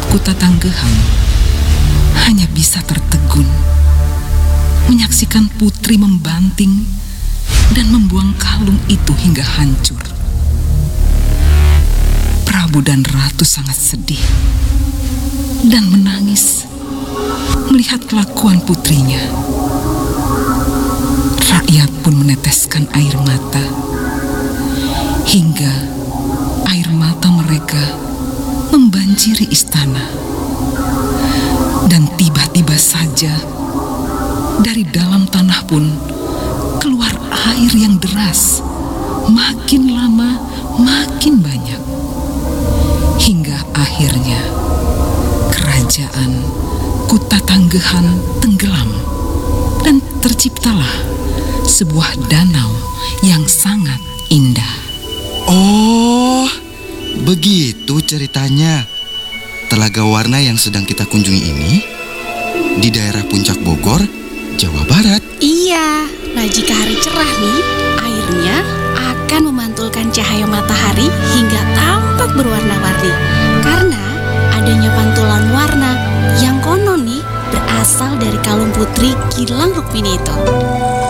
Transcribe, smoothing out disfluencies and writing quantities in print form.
Kuta Tanggehan hanya bisa tertegun menyaksikan putri membanting dan membuang kalung itu hingga hancur. Prabu dan Ratu sangat sedih dan menangis melihat kelakuan putrinya. Rakyat pun meneteskan air mata, hingga air mata mereka membanjiri istana. Dan tiba-tiba saja dari dalam tanah pun keluar air yang deras, makin lama makin banyak, hingga akhirnya kerajaan Kuta Tanggehan tenggelam dan terciptalah sebuah danau yang sangat indah. Oh, begitu ceritanya. Telaga Warna yang sedang kita kunjungi ini di daerah Puncak Bogor, Jawa Barat. Iya, nah jika hari cerah nih, airnya akan memantulkan cahaya matahari hingga tampak berwarna-warni. Karena adanya pantulan warna yang konon nih berasal dari kalung putri Gilang Rukmini itu.